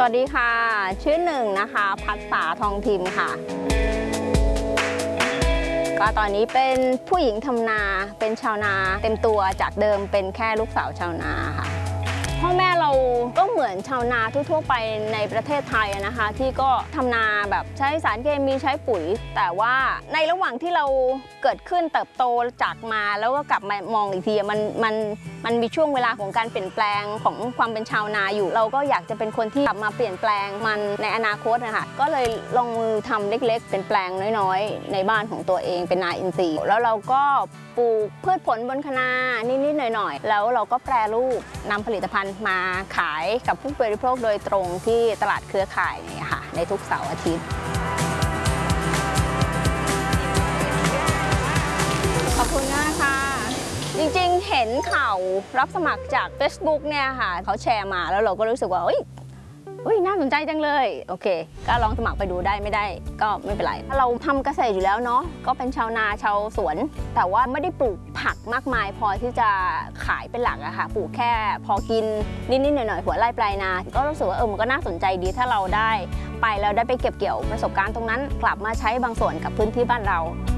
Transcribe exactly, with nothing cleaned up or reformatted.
วัสดีค่ะชื่อหนึ่งนะคะพัฒษาทองทิมค่ะก็ตอนนี้เป็นผู้หญิงทำนาเป็นชาวนาเต็มตัวจากเดิมเป็นแค่ลูกสาวชาวนาค่ะพ่อแม่เราก็เหมือนชาวนาทั่วๆไปในประเทศไทยนะคะที่ก็ทำนาแบบใช้สารเคมีใช้ปุ๋ยแต่ว่าในระหว่างที่เราเกิดขึ้นเติบโตจากมาแล้วก็กลับมามองอีกทีมันมันมันมีช่วงเวลาของการเปลี่ยนแปลงของความเป็นชาวนาอยู่เราก็อยากจะเป็นคนที่กลับมาเปลี่ยนแปลงมันในอนาคตนะคะก็เลยลงมือทำเล็กๆเป็นแปลงน้อยๆในบ้านของตัวเองเป็นนาอินทรีย์แล้วเราก็ปลูกพืชผลบนคะนานิดๆหน่อยๆแล้วเราก็แปรรูปนำผลิตภัณฑ์มาขายกับผู้บริโภคโดยตรงที่ตลาดเครือข่ายเนี่ยค่ะในทุกเสาร์อาทิตย์ขอบคุณมากค่ะจริงๆเห็นข่าวรับสมัครจาก Facebook เนี่ยค่ะเขาแชร์มาแล้วเราก็รู้สึกว่าเอ้ยอุ้ยน่าสนใจจังเลยโอเคก็ลองสมัครไปดูได้ไม่ได้ก็ไม่เป็นไรเราทำเกษตรอยู่แล้วเนาะก็เป็นชาวนาชาวสวนแต่ว่าไม่ได้ปลูกผักมากมายพอที่จะขายเป็นหลักอะค่ะปลูกแค่พอกินนิดๆหน่อยๆหัวไร่ปลายนาก็รู้สึกว่าเออมันก็น่าสนใจดีถ้าเราได้ไปแล้วได้ไปเก็บเกี่ยวประสบการณ์ตรงนั้นกลับมาใช้บางส่วนกับพื้นที่บ้านเรา